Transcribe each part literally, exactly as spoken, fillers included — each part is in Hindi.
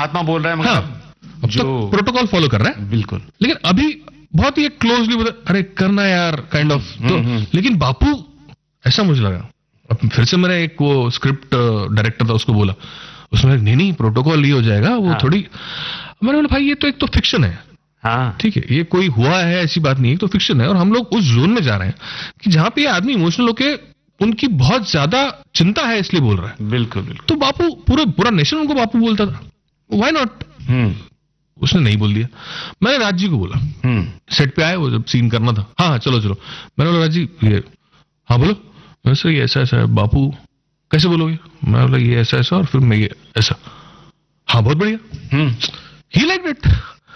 महात्मा बोल रहे हैं मगर हाँ, जो तो प्रोटोकॉल फॉलो कर रहा है, बिल्कुल। लेकिन अभी बहुत ही क्लोजली अरे करना यार काइंड ऑफ तो, लेकिन बापू ऐसा मुझे लगा। अब फिर से मैंने एक वो स्क्रिप्ट डायरेक्टर था उसको बोला, उसमें नहीं नहीं प्रोटोकॉल ये हो जाएगा वो हाँ। थोड़ी, मैंने बोला भाई ये तो एक तो फिक्शन है, हाँ ठीक है, ये कोई हुआ है ऐसी बात नहीं है, तो फिक्शन है और हम लोग उस जोन में जा रहे हैं कि जहां पे ये आदमी इमोशनल होके उनकी बहुत ज्यादा चिंता है इसलिए बोल रहा है। बिल्कुल बिल्कुल। तो बापू पूरा पूरा नेशन उनको बापू बोलता था, व्हाई नॉट। उसने नहीं बोल दिया। मैंने राज जी को बोला, सेट पे आए वो जब सीन करना था, हाँ हाँ चलो चलो, मैंने बोला राज जी ये हाँ बोलो। मैं सर ये ऐसा ऐसा है। बापू कैसे बोलोगे? मैं बोला ये ऐसा ऐसा और फिर मैं ये ऐसा। हाँ बहुत बढ़िया, ही लाइक इट।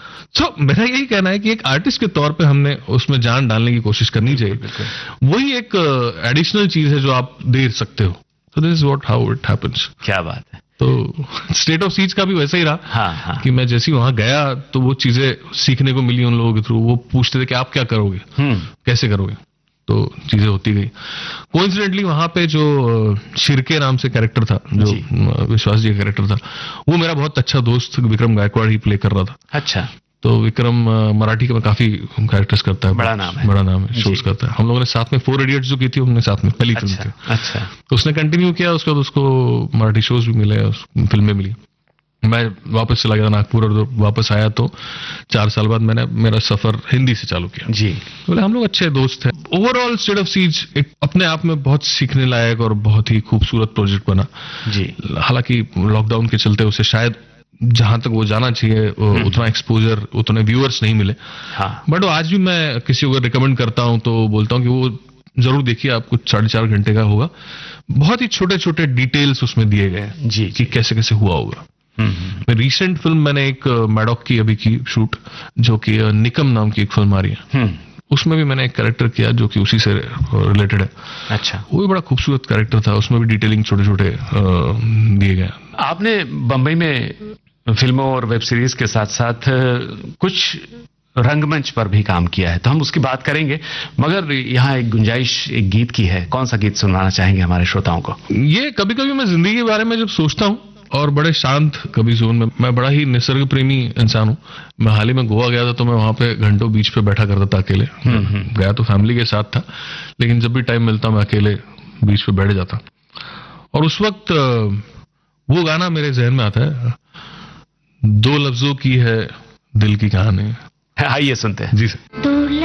सो मेरा यही कहना है कि एक आर्टिस्ट के तौर पे हमने उसमें जान डालने की कोशिश करनी चाहिए। वही एक एडिशनल चीज है जो आप दे सकते हो। So this is what how it happens. क्या बात है। तो स्टेट ऑफ सीज का भी वैसा ही रहा, हाँ, हाँ. कि मैं जैसे वहां गया तो वो चीजें सीखने को मिली उन लोगों के थ्रू। वो पूछते थे कि आप क्या करोगे, कैसे करोगे, तो चीजें होती गई। कोइंसिडेंटली वहां पे जो शिरके नाम से कैरेक्टर था, जो विश्वास जी का कैरेक्टर था, वो मेरा बहुत अच्छा दोस्त विक्रम गायकवाड़ ही प्ले कर रहा था। अच्छा। तो विक्रम मराठी का मैं काफी कैरेक्टर्स करता है, बड़ा नाम है, बड़ा नाम है, शोज करता है। हम लोगों ने साथ में फोर इडियट्स जो की थी हमने साथ में पहली अच्छा, फिल्म थी। अच्छा। तो उसने कंटिन्यू किया, उसके बाद उसको मराठी शोज भी मिले, फिल्में मिली। मैं वापस चला गया नागपुर और वापस आया तो चार साल बाद मैंने मेरा सफर हिंदी से चालू किया जी। बोले हम लोग अच्छे दोस्त हैं। ओवरऑल स्टेट ऑफ सीज एक अपने आप में बहुत सीखने लायक और बहुत ही खूबसूरत प्रोजेक्ट बना जी। हालांकि लॉकडाउन के चलते उसे शायद जहां तक वो जाना चाहिए उतना एक्सपोजर, उतने व्यूअर्स नहीं मिले। हाँ। बट आज भी मैं किसी को रिकमेंड करता हूं तो बोलता हूं कि वो जरूर देखिए, आपको साढ़े चार घंटे का होगा। बहुत ही छोटे छोटे डिटेल्स उसमें दिए गए हैं जी कि कैसे कैसे हुआ होगा। रिसेंट फिल्म मैंने एक मैडॉक की अभी की शूट, जो कि निकम नाम की एक फिल्म आ रही है, उसमें भी मैंने एक कैरेक्टर किया जो कि उसी से रिलेटेड है। अच्छा। वो भी बड़ा खूबसूरत कैरेक्टर था, उसमें भी डिटेलिंग छोटे छोटे दिए गए। आपने बंबई में फिल्मों और वेब सीरीज के साथ साथ कुछ रंगमंच पर भी काम किया है, तो हम उसकी बात करेंगे, मगर यहाँ एक गुंजाइश एक गीत की है। कौन सा गीत सुनाना चाहेंगे हमारे श्रोताओं को? ये कभी कभी मैं जिंदगी के बारे में जब सोचता हूँ और बड़े शांत कभी जोन में, मैं बड़ा ही निसर्ग प्रेमी इंसान हूँ। मैं हाल ही में गोवा गया था तो मैं वहां पे घंटों बीच पे बैठा करता था अकेले। गया तो फैमिली के साथ था, लेकिन जब भी टाइम मिलता मैं अकेले बीच पे बैठ जाता। और उस वक्त वो गाना मेरे जहन में आता है, दो लफ्जों की है दिल की कहानी। आइए सुनते हैं जी सर।